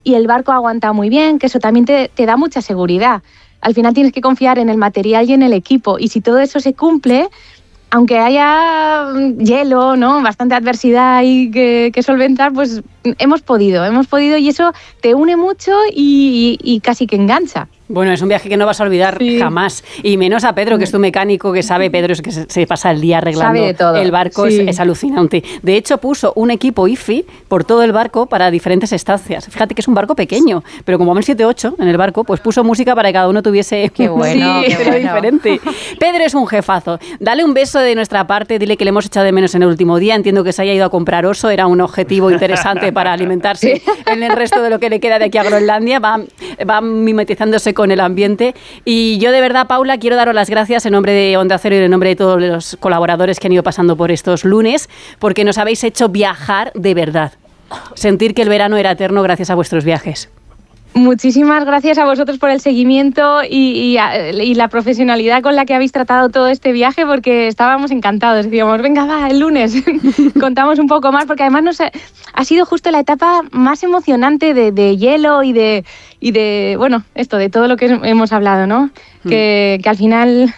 y el barco aguanta muy bien, que eso también te da mucha seguridad. Al final tienes que confiar en el material y en el equipo, y si todo eso se cumple, aunque haya hielo, ¿no? Bastante adversidad y que solventar, pues hemos podido y eso te une mucho y casi que engancha. Bueno, es un viaje que no vas a olvidar jamás, y menos a Pedro, que es tu mecánico, que sabe, Pedro, es que se pasa el día arreglando el barco, es alucinante. De hecho, puso un equipo IFI por todo el barco para diferentes estancias. Fíjate que es un barco pequeño, pero como van 7-8 en el barco, pues puso música para que cada uno tuviese qué bueno. diferente. Pedro es un jefazo. Dale un beso de nuestra parte, dile que le hemos echado de menos en el último día. Entiendo que se haya ido a comprar oso, era un objetivo interesante para alimentarse en el resto de lo que le queda de aquí a Groenlandia. Va mimetizándose con el ambiente. Y yo de verdad, Paula, quiero daros las gracias en nombre de Onda Cero y en nombre de todos los colaboradores que han ido pasando por estos lunes, porque nos habéis hecho viajar de verdad. Sentir que el verano era eterno gracias a vuestros viajes. Muchísimas gracias a vosotros por el seguimiento y la profesionalidad con la que habéis tratado todo este viaje, porque estábamos encantados. Decíamos, venga, va, el lunes contamos un poco más, porque además ha sido justo la etapa más emocionante de hielo y de bueno, esto, de todo lo que hemos hablado, ¿no? Que al final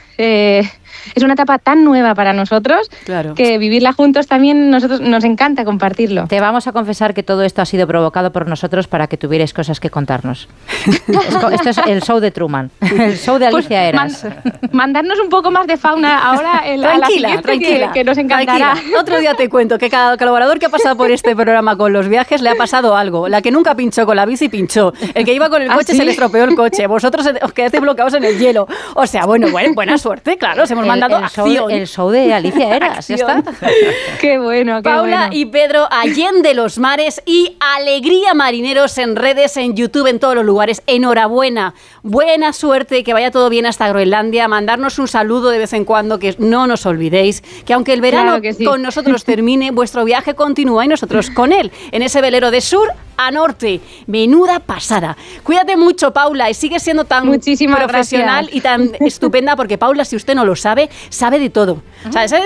es una etapa tan nueva para nosotros, que vivirla juntos también nos encanta compartirlo. Te vamos a confesar que todo esto ha sido provocado por nosotros para que tuvierais cosas que contarnos. Esto es el show de Truman, el show de Alicia Eras. Mandarnos un poco más de fauna ahora a la siguiente, que nos encantará. Tranquila. Otro día te cuento que cada colaborador que ha pasado por este programa con los viajes le ha pasado algo. La que nunca pinchó con la bici pinchó. El que iba con el coche se le estropeó el coche. Vosotros os quedasteis bloqueados en el hielo. O sea, bueno, buena suerte, claro. Se hemos mandado acción. El show de Alicia Eras, ya está. Qué bueno, qué Paula bueno. y Pedro, Allende los mares y Alegría Marineros en redes, en YouTube, en todos los lugares. Enhorabuena, buena suerte, que vaya todo bien hasta Groenlandia. Mandarnos un saludo de vez en cuando, que no nos olvidéis, que aunque el verano con nosotros termine, vuestro viaje continúa y nosotros con él, en ese velero de sur a norte. Menuda pasada. Cuídate mucho, Paula, y sigue siendo tan profesional y tan estupenda, porque Paula, si usted no lo sabe, sabe de todo. O sea, sabe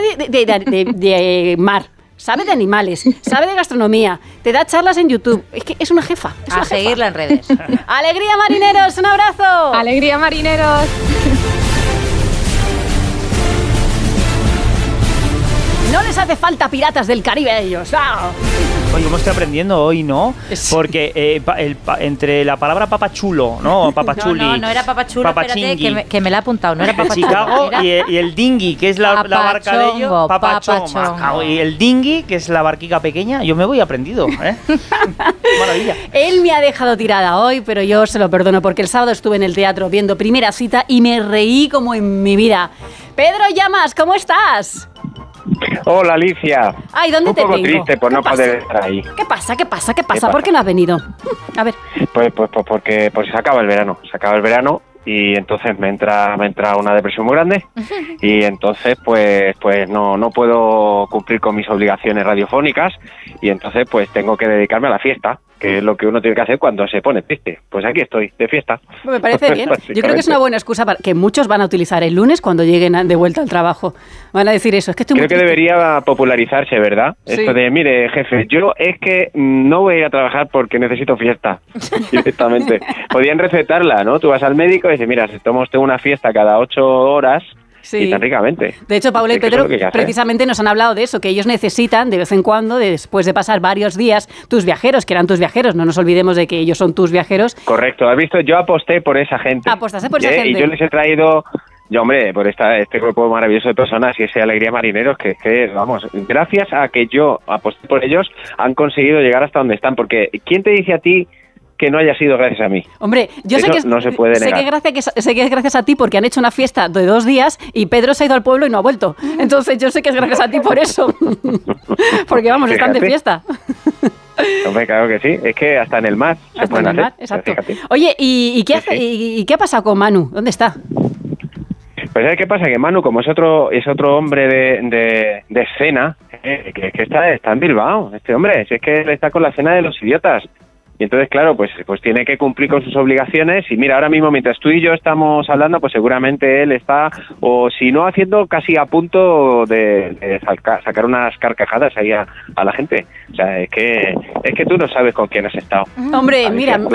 de mar, sabe de animales, sabe de gastronomía, te da charlas en YouTube. Es que es una jefa. Seguirla en redes. ¡Alegría, marineros! ¡Un abrazo! ¡Alegría, marineros! No les hace falta Piratas del Caribe a ellos. ¡Ah! Oye, ¿cómo estoy aprendiendo hoy, no? Porque entre la palabra papachulo, ¿no? Papachuli. No era papachulo, espérate, que me la he apuntado. No era papachulo. Chicago y el dinghy, que es la barca de ellos. Papachongo. Y el dinghy, que es la barquica pequeña. Yo me voy aprendido, ¿eh? Maravilla. Él me ha dejado tirada hoy, pero yo se lo perdono, porque el sábado estuve en el teatro viendo Primera Cita y me reí como en mi vida. Pedro Llamas, ¿cómo estás? Hola, Alicia. Ay, ¿dónde te tengo? Un poco triste por no poder estar ahí. ¿Qué pasa? ¿Por qué no has venido? A ver. Pues porque se acaba el verano. Se acaba el verano y entonces me entra una depresión muy grande y entonces pues no puedo cumplir con mis obligaciones radiofónicas y entonces pues tengo que dedicarme a la fiesta, que es lo que uno tiene que hacer cuando se pone triste. Pues aquí estoy, de fiesta. Me parece bien. Yo creo que es una buena excusa para que muchos van a utilizar el lunes cuando lleguen de vuelta al trabajo. Van a decir eso, es que estoy muy triste. Creo que debería popularizarse, ¿verdad? Sí. Esto de, mire, jefe, yo es que no voy a ir a trabajar porque necesito fiesta directamente. Podían recetarla, ¿no? Tú vas al médico y dices, mira, si tengo una fiesta cada 8 horas... Sí. Y tan ricamente. De hecho, Paula y Pedro precisamente nos han hablado de eso, que ellos necesitan de vez en cuando, después de pasar varios días, tus viajeros, que eran tus viajeros, no nos olvidemos de que ellos son tus viajeros. Correcto, has visto, yo aposté por esa gente. Apostaste por esa gente. Y yo les he traído... Yo, hombre, por este grupo maravilloso de personas y ese Alegría Marineros que, vamos, gracias a que yo aposté por ellos, han conseguido llegar hasta donde están, porque ¿quién te dice a ti que no haya sido gracias a mí? Hombre, yo sé que no se puede negar. Sé que es gracias a ti porque han hecho una fiesta de 2 días y Pedro se ha ido al pueblo y no ha vuelto. Entonces yo sé que es gracias a ti por eso. Porque vamos, están de fiesta. Hombre, claro que sí. Es que hasta en el mar se pueden hacer. Exacto. Oye, ¿y qué ha pasado con Manu? ¿Dónde está? Pues ¿sabes qué pasa? Que Manu, como es otro hombre de escena, que está en Bilbao, este hombre. Si es que él está con la cena de los idiotas. Y entonces, claro, pues tiene que cumplir con sus obligaciones. Y mira, ahora mismo, mientras tú y yo estamos hablando, pues seguramente él está, o si no haciendo, casi a punto de sacar unas carcajadas ahí a la gente. O sea, es que tú no sabes con quién has estado. Hombre, mira,